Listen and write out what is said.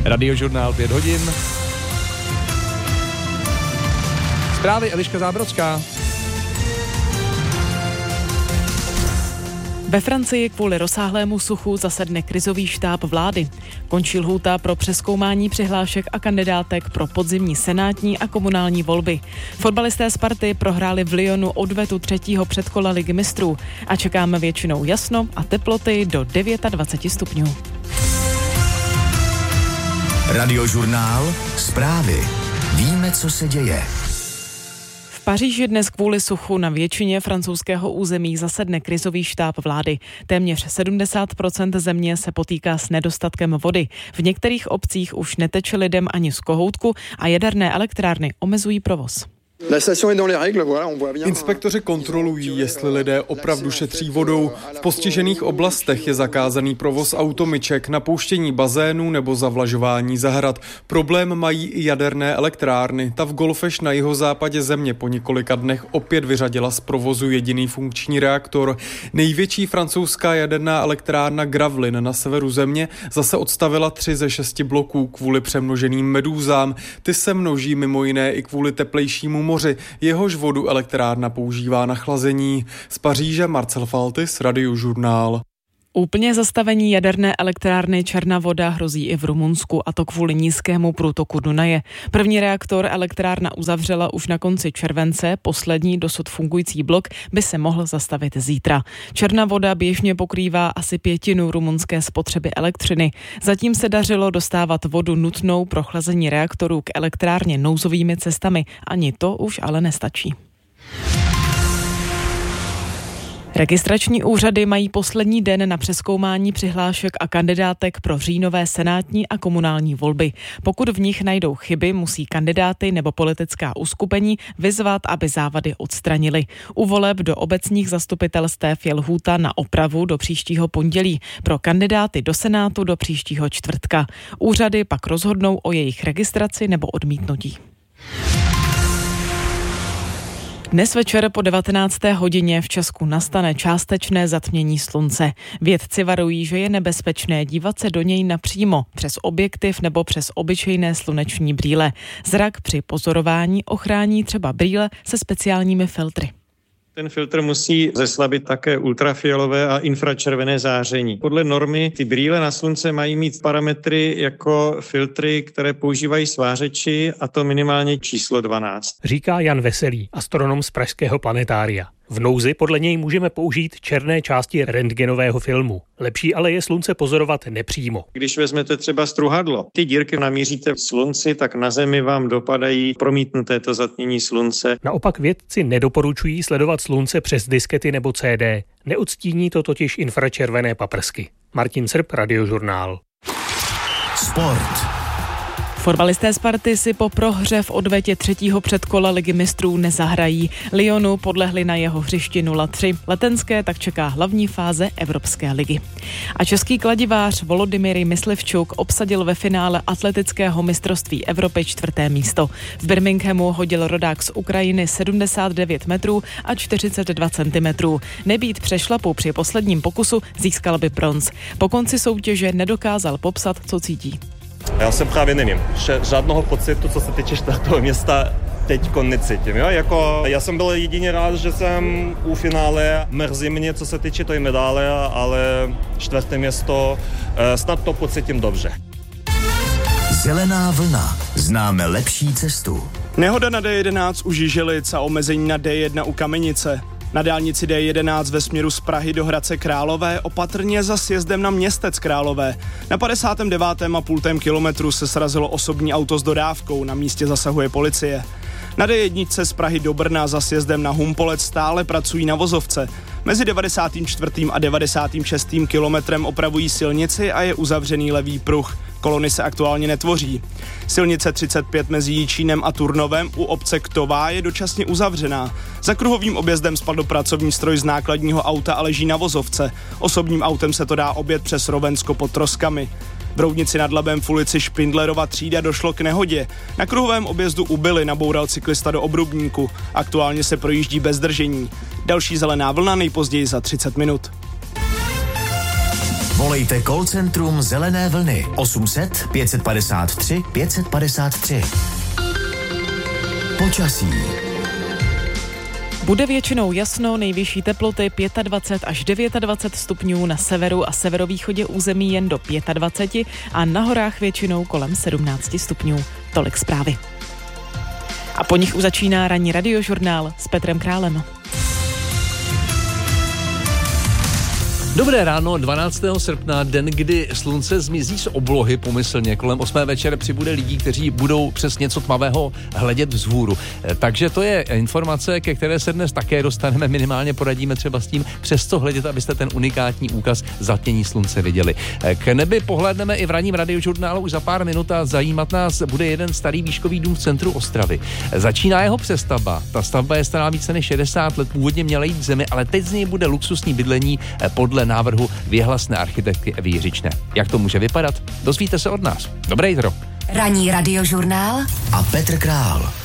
Radiožurnál 5 hodin. Zprávy Eliška Zábrodská. Ve Francii kvůli rozsáhlému suchu zasedne krizový štáb vlády. Končí lhůta pro přezkoumání přihlášek a kandidátek pro podzimní senátní a komunální volby. Fotbalisté Sparty prohráli v Lyonu odvetu 3. předkola Ligy mistrů a čekáme většinou jasno a teploty do 29 stupňů. Radiožurnál, zprávy. Víme, co se děje. V Paříži dnes kvůli suchu na většině francouzského území zasedne krizový štáb vlády. Téměř 70% země se potýká s nedostatkem vody. V některých obcích už neteče lidem ani z kohoutku a jaderné elektrárny omezují provoz. Inspektoři kontrolují, jestli lidé opravdu šetří vodou. V postižených oblastech je zakázaný provoz automyček, napouštění bazénů nebo zavlažování zahrad. Problém mají i jaderné elektrárny. Ta v Golfeš na jihozápadě země po několika dnech opět vyřadila z provozu jediný funkční reaktor. Největší francouzská jaderná elektrárna Gravelines na severu země zase odstavila 3 ze 6 bloků kvůli přemnoženým medúzám. Ty se množí mimo jiné i kvůli teplejšímu moři, jehož vodu elektrárna používá na chlazení. Z Paříže Marcel Faltis, Radiožurnál. Úplně zastavení jaderné elektrárny Černá voda hrozí i v Rumunsku, a to kvůli nízkému průtoku Dunaje. První reaktor elektrárna uzavřela už na konci července, poslední dosud fungující blok by se mohl zastavit zítra. Černá voda běžně pokrývá asi 1/5 rumunské spotřeby elektřiny. Zatím se dařilo dostávat vodu nutnou pro chlazení reaktorů k elektrárně nouzovými cestami. Ani to už ale nestačí. Registrační úřady mají poslední den na přezkoumání přihlášek a kandidátek pro říjnové senátní a komunální volby. Pokud v nich najdou chyby, musí kandidáty nebo politická uskupení vyzvat, aby závady odstranili. U voleb do obecních zastupitelstev je lhůta na opravu do příštího pondělí, pro kandidáty do Senátu do příštího čtvrtka. Úřady pak rozhodnou o jejich registraci nebo odmítnutí. Dnes večer po 19. hodině v Česku nastane částečné zatmění slunce. Vědci varují, že je nebezpečné dívat se do něj napřímo, přes objektiv nebo přes obyčejné sluneční brýle. Zrak při pozorování ochrání třeba brýle se speciálními filtry. Ten filtr musí zeslabit také ultrafialové a infračervené záření. Podle normy ty brýle na slunce mají mít parametry jako filtry, které používají svářeči, a to minimálně číslo 12. Říká Jan Veselý, astronom z pražského planetária. V nouzi podle něj můžeme použít černé části rentgenového filmu. Lepší ale je slunce pozorovat nepřímo. Když vezmete třeba struhadlo, ty dírky namíříte v slunci, tak na Zemi vám dopadají promítnuté to zatmění slunce. Naopak vědci nedoporučují sledovat slunce přes diskety nebo CD. Neodstíní to totiž infračervené paprsky. Martin Srb, Radiožurnál. Sport. Fotbalisté Sparty si po prohře v odvetě 3. předkola Ligy mistrů nezahrají. Lyonu podlehli na jeho hřišti 0-3. Letenské tak čeká hlavní fáze Evropské ligy. A český kladivář Volodymyr Myslivčuk obsadil ve finále atletického mistrovství Evropy 4. místo. V Birminghamu hodil rodák z Ukrajiny 79 metrů a 42 centimetrů. Nebýt přešlapu při posledním pokusu, získal by bronz. Po konci soutěže nedokázal popsat, co cítí. Já se právě nevím, že žádného pocitu, co se týče čtvrtého města, teďko necítím. Jo? Já jsem byl jedině rád, že jsem u finále, mrzí mě, co se týče té medaile, ale 4. město, snad to pocítím dobře. Zelená vlna. Známe lepší cestu. Nehoda na D11 u Žiželic a omezení na D1 u Kamenice. Na dálnici D11 ve směru z Prahy do Hradce Králové opatrně za sjezdem na Městec Králové. Na 59,5 kilometru se srazilo osobní auto s dodávkou, na místě zasahuje policie. Na D1 z Prahy do Brna za sjezdem na Humpolec stále pracují na vozovce. Mezi 94. a 96. kilometrem opravují silnici a je uzavřený levý pruh. Kolony se aktuálně netvoří. Silnice 35 mezi Jičínem a Turnovem u obce Ktová je dočasně uzavřená. Za kruhovým objezdem spadl pracovní stroj z nákladního auta a leží na vozovce. Osobním autem se to dá objet přes Rovensko pod Troskami. V Roudnici nad Labem v ulici Špindlerova třída došlo k nehodě. Na kruhovém objezdu u Byly naboural cyklista do obrubníku. Aktuálně se projíždí bez zdržení. Další zelená vlna nejpozději za 30 minut. Volejte call centrum Zelené vlny 800 553 553. Počasí. Bude většinou jasno, nejvyšší teploty 25 až 29 stupňů, na severu a severovýchodě území jen do 25 a na horách většinou kolem 17 stupňů. Tolik zprávy. A po nich už začíná ranní radiožurnál s Petrem Králem. Dobré ráno, 12. srpna, den, kdy slunce zmizí z oblohy pomyslně. Kolem 8. večer přibude lidí, kteří budou přes něco tmavého hledět vzhůru. Takže to je informace, ke které se dnes také dostaneme. Minimálně poradíme třeba s tím, přes co hledět, abyste ten unikátní úkaz zatmění slunce viděli. K nebi pohlédneme i v ranním radiožurnálu už za pár minut a zajímat nás bude jeden starý výškový dům v centru Ostravy. Začíná jeho přestavba. Ta stavba je stará více než 60 let, původně měla jít v zemi, ale teď z něj bude luxusní bydlení podle návrhu věhlasné architektky Evy Jiřičné. Jak to může vypadat? Dozvíte se od nás. Dobré jitro. Ranní radiožurnál a Petr Král.